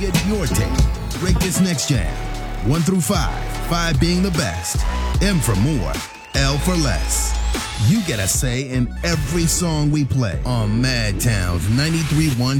get your take. Rate this next jam. 1 through 5, 5 being the best. M for more, L for less. You get a say in every song we play on Mad Towns 93.1